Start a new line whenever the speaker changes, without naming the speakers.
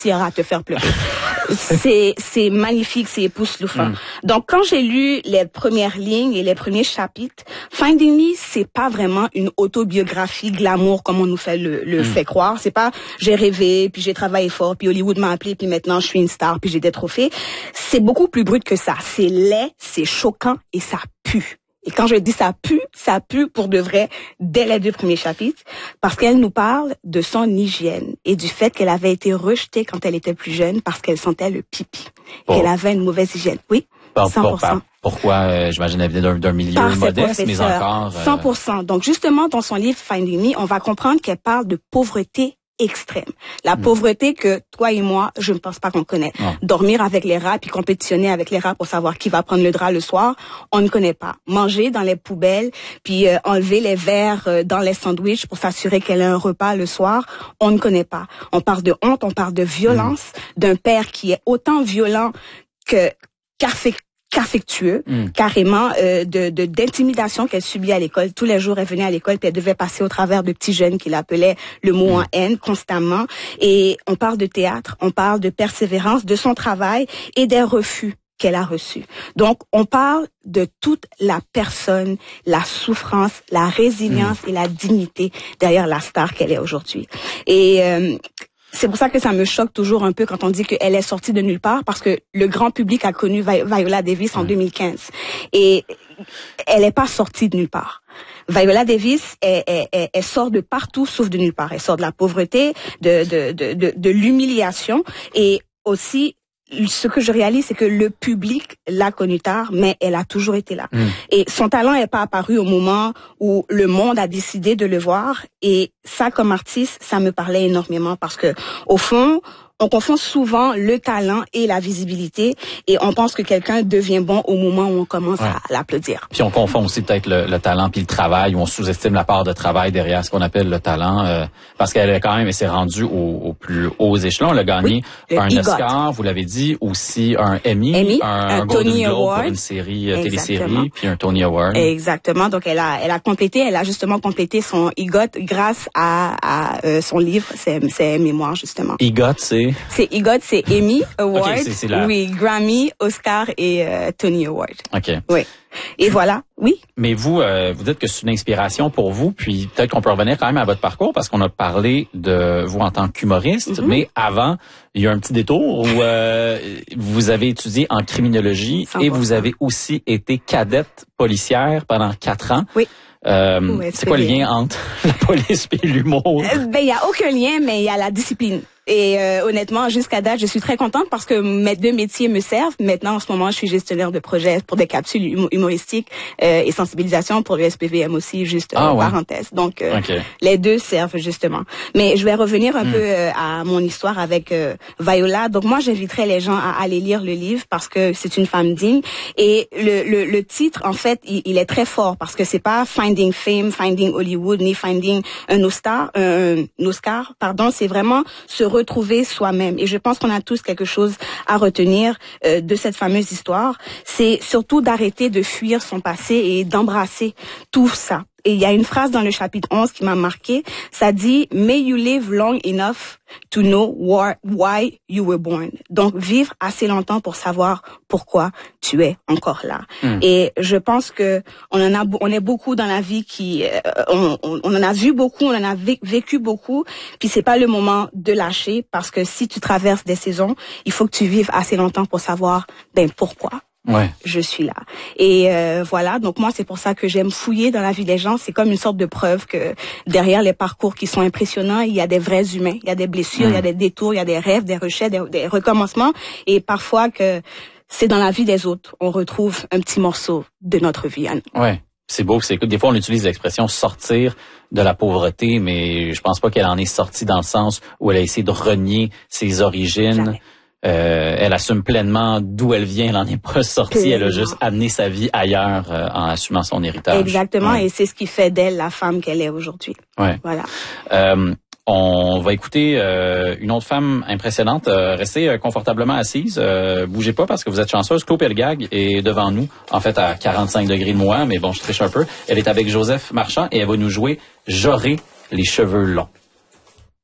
réussir à te faire pleurer. C'est magnifique, c'est époustouflant. Donc, quand j'ai lu les premières lignes et les premiers chapitres, Finding Me, c'est pas vraiment une autobiographie glamour comme on nous fait le fait croire. C'est pas j'ai rêvé, puis j'ai travaillé fort, puis Hollywood m'a appelé, puis maintenant je suis une star, puis j'ai des trophées. C'est beaucoup plus brut que ça. C'est laid, c'est choquant et ça pue. Et quand je dis ça pue pour de vrai dès les 2 premiers chapitres, parce qu'elle nous parle de son hygiène et du fait qu'elle avait été rejetée quand elle était plus jeune parce qu'elle sentait le pipi, qu'elle avait une mauvaise hygiène. Oui, 100%.
Pourquoi, j'imagine, elle venait d'un milieu modeste, mais encore...
100%. Donc, justement, dans son livre Finding Me, on va comprendre qu'elle parle de pauvreté extrême. La pauvreté que toi et moi, je ne pense pas qu'on connaît. Non. Dormir avec les rats puis compétitionner avec les rats pour savoir qui va prendre le drap le soir, on ne connaît pas. Manger dans les poubelles puis enlever les verres dans les sandwichs pour s'assurer qu'elle a un repas le soir, on ne connaît pas. On parle de honte, on parle de violence, d'un père qui est autant violent qu'affectueux, carrément, d'intimidation qu'elle subit à l'école. Tous les jours, elle venait à l'école puis elle devait passer au travers de petits jeunes qui l'appelaient le mot en haine constamment. Et on parle de théâtre, on parle de persévérance, de son travail et des refus qu'elle a reçus. Donc, on parle de toute la personne, la souffrance, la résilience et la dignité derrière la star qu'elle est aujourd'hui. Et c'est pour ça que ça me choque toujours un peu quand on dit qu'elle est sortie de nulle part, parce que le grand public a connu Viola Davis en 2015. Et elle n'est pas sortie de nulle part. Viola Davis, elle sort de partout sauf de nulle part. Elle sort de la pauvreté, de l'humiliation et aussi ce que je réalise, c'est que le public l'a connue tard, mais elle a toujours été là. Et son talent n'est pas apparu au moment où le monde a décidé de le voir. Et ça, comme artiste, ça me parlait énormément parce que, au fond, on confond souvent le talent et la visibilité et on pense que quelqu'un devient bon au moment où on commence à l'applaudir.
Puis on confond aussi peut-être le talent puis le travail, où on sous-estime la part de travail derrière ce qu'on appelle le talent, parce qu'elle est quand même, elle s'est rendue au plus hauts échelons. Elle a gagné un Oscar, vous l'avez dit, aussi un Emmy, un Golden Globe pour une série télésérie, puis un Tony Award.
Exactement. Donc elle a justement complété son EGOT grâce à son livre, ses mémoires justement.
EGOT, c'est
Emmy Award,
okay,
oui, Grammy, Oscar et Tony Award.
OK.
Oui. Et voilà, oui.
Mais vous dites que c'est une inspiration pour vous, puis peut-être qu'on peut revenir quand même à votre parcours, parce qu'on a parlé de vous en tant qu'humoriste, mais avant, il y a un petit détour où vous avez étudié en criminologie 100%. Et vous avez aussi été cadette policière pendant 4 ans.
Oui.
C'est quoi le lien entre la police et l'humour?
Il y a aucun lien, mais il y a la discipline. Et honnêtement, jusqu'à date, je suis très contente parce que mes 2 métiers me servent. Maintenant, en ce moment, je suis gestionnaire de projet pour des capsules humoristiques et sensibilisation pour le SPVM aussi, juste parenthèse. Donc, les 2 servent justement. Mais je vais revenir un peu à mon histoire avec Viola. Donc, moi, j'inviterais les gens à aller lire le livre parce que c'est une femme digne. Et le titre, en fait, il est très fort parce que c'est pas Finding Fame, Finding Hollywood, ni Finding un Oscar, c'est vraiment se retrouver soi-même. Et je pense qu'on a tous quelque chose à retenir de cette fameuse histoire. C'est surtout d'arrêter de fuir son passé et d'embrasser tout ça. Et il y a une phrase dans le chapitre 11 qui m'a marqué. Ça dit « May you live long enough to know why you were born ». Donc, vivre assez longtemps pour savoir pourquoi tu es encore là. Et je pense que on est beaucoup dans la vie qui, on en a vu beaucoup, on en a vécu beaucoup. Puis c'est pas le moment de lâcher parce que si tu traverses des saisons, il faut que tu vives assez longtemps pour savoir pourquoi. Je suis là. Et voilà, donc moi c'est pour ça que j'aime fouiller dans la vie des gens. C'est comme une sorte de preuve que derrière les parcours qui sont impressionnants, il y a des vrais humains, il y a des blessures, il y a des détours, il y a des rêves, des rechets, des recommencements. Et parfois que c'est dans la vie des autres, on retrouve un petit morceau de notre vie.
Ouais. C'est beau, c'est des fois on utilise l'expression sortir de la pauvreté, mais je pense pas qu'elle en est sortie dans le sens où elle a essayé de renier ses origines.
Jamais.
Elle assume pleinement d'où elle vient, elle n'en est pas sortie, elle a juste amené sa vie ailleurs en assumant son héritage.
Exactement, et c'est ce qui fait d'elle la femme qu'elle est aujourd'hui. Voilà.
On va écouter une autre femme impressionnante. Restez confortablement assise. Bougez pas parce que vous êtes chanceuse. Chloé Pelgag est devant nous, en fait à 45 degrés de moi, mais bon, je triche un peu. Elle est avec Joseph Marchand et elle va nous jouer « J'aurai les cheveux longs ».